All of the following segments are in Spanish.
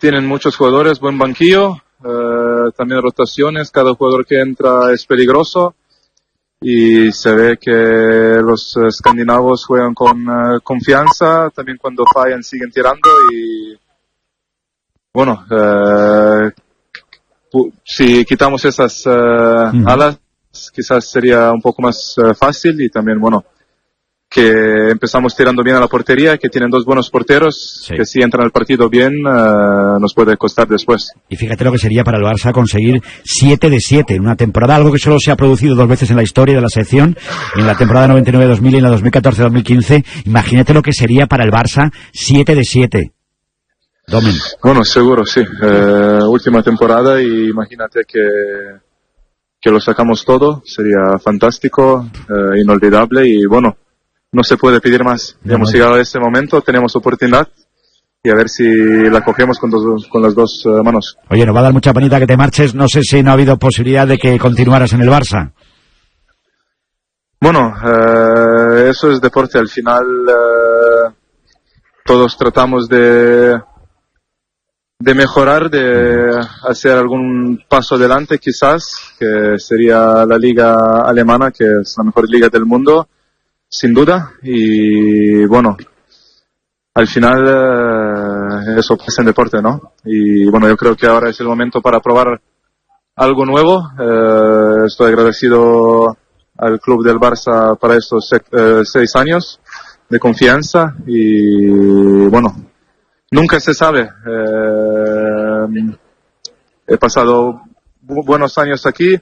tienen muchos jugadores, buen banquillo, también rotaciones, cada jugador que entra es peligroso y se ve que los escandinavos juegan con confianza, también cuando fallan siguen tirando y bueno, si quitamos esas alas quizás sería un poco más fácil y también bueno, que empezamos tirando bien a la portería, que tienen dos buenos porteros, sí, que si entran al partido bien, nos puede costar después. Y fíjate lo que sería para el Barça conseguir 7 de 7 en una temporada, algo que solo se ha producido 2 veces en la historia de la sección, en la temporada 99-2000 y en la 2014-2015. Imagínate lo que sería para el Barça 7 de 7. Domen. Bueno, seguro, sí. Última temporada y imagínate que lo sacamos todo, sería fantástico, inolvidable y bueno, no se puede pedir más. Ya hemos llegado a este momento, tenemos oportunidad y a ver si la cogemos con las dos manos. Oye, nos va a dar mucha penita que te marches. No sé si no ha habido posibilidad de que continuaras en el Barça. Bueno, eso es deporte. Al final todos tratamos de mejorar, de hacer algún paso adelante quizás, que sería la liga alemana, que es la mejor liga del mundo, sin duda, y bueno, al final eso pasa en deporte, ¿no? Y bueno, yo creo que ahora es el momento para probar algo nuevo. Estoy agradecido al club del Barça para estos 6 años de confianza y bueno, nunca se sabe. He pasado buenos años aquí.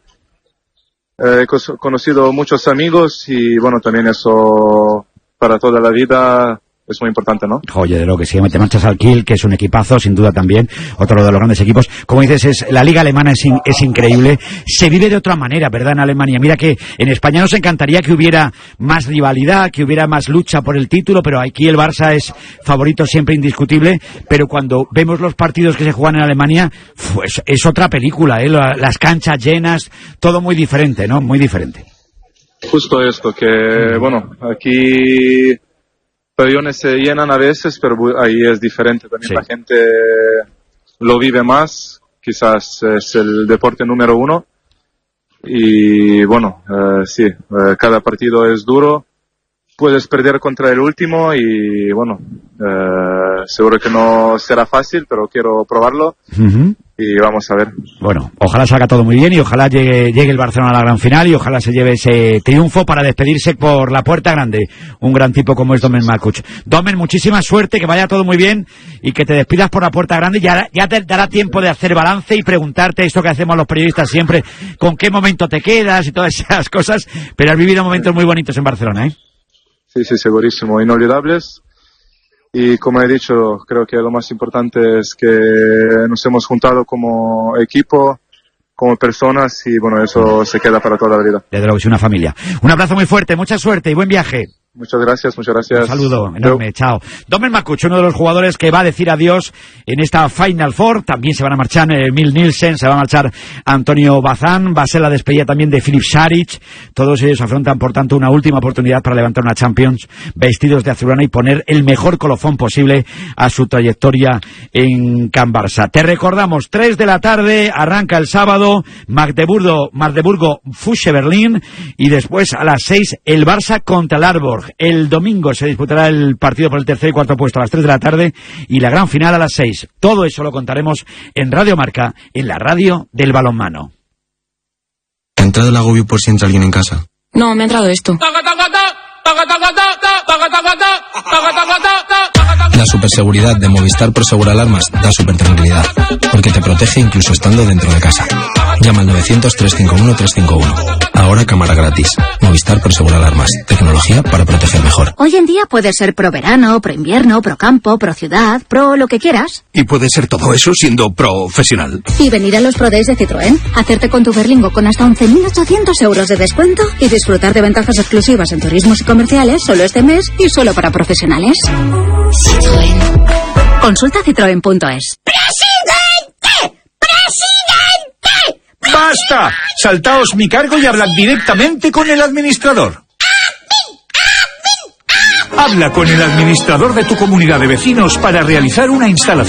He conocido muchos amigos y bueno, también eso para toda la vida es muy importante, ¿no? Oye, de lo que sí, te marchas al Kiel, que es un equipazo, sin duda también, otro de los grandes equipos. Como dices, la liga alemana es increíble. Se vive de otra manera, ¿verdad, en Alemania? Mira que en España nos encantaría que hubiera más rivalidad, que hubiera más lucha por el título, pero aquí el Barça es favorito siempre indiscutible, pero cuando vemos los partidos que se juegan en Alemania, pues es otra película, ¿eh? Las canchas llenas, todo muy diferente, ¿no? Muy diferente. Justo esto, que bueno, aquí pabellones se llenan a veces, pero ahí es diferente. También sí, la gente lo vive más. Quizás es el deporte número 1. Y bueno, sí, cada partido es duro. Puedes perder contra el último y bueno, seguro que no será fácil, pero quiero probarlo. Uh-huh. Y vamos a ver. Bueno, ojalá salga todo muy bien y ojalá llegue el Barcelona a la gran final y ojalá se lleve ese triunfo para despedirse por la puerta grande. Un gran tipo como es Domen Makuch. Domen, muchísima suerte, que vaya todo muy bien y que te despidas por la puerta grande. Ya te dará tiempo de hacer balance y preguntarte esto que hacemos los periodistas siempre, con qué momento te quedas y todas esas cosas, pero has vivido momentos muy bonitos en Barcelona, ¿eh? Sí, segurísimo, inolvidables. Y como he dicho, creo que lo más importante es que nos hemos juntado como equipo, como personas y bueno, eso se queda para toda la vida. Desde luego, es una familia. Un abrazo muy fuerte, mucha suerte y buen viaje. Muchas gracias. Un saludo enorme, chao. Domen Makuch, uno de los jugadores que va a decir adiós en esta Final Four. También se van a marchar Emil Nielsen, se va a marchar Antonio Bazán, va a ser la despedida también de Filip Saric. Todos ellos afrontan, por tanto, una última oportunidad para levantar una Champions vestidos de azulgrana y poner el mejor colofón posible a su trayectoria en Can Barça. Te recordamos, 3 de la tarde, arranca el sábado, Magdeburgo, Füchse Berlín, y después a las 6 el Barça contra el Aalborg. El domingo se disputará el partido por el tercer y cuarto puesto a las 3 de la tarde y la gran final a las 6. Todo eso lo contaremos en Radio Marca, en la radio del balonmano. ¿Ha entrado el agobio por si entra alguien en casa? No, me ha entrado esto. La superseguridad de Movistar Prosegur Alarmas da supertranquilidad, porque te protege incluso estando dentro de casa. Llama al 900-351-351. Ahora cámara gratis. Movistar Prosegur Alarmas. Tecnología para proteger mejor. Hoy en día puede ser pro verano, pro invierno, pro campo, pro ciudad, pro lo que quieras. Y puede ser todo eso siendo profesional. Y venir a los Pro Days de Citroën, hacerte con tu Berlingo con hasta 11.800 euros de descuento y disfrutar de ventajas exclusivas en turismos y comerciales solo este mes y solo para profesionales. Citroën. Consulta citroen.es. ¡Presidente! ¡Basta! Saltaos mi cargo y hablad directamente con el administrador. Habla con el administrador de tu comunidad de vecinos para realizar una instalación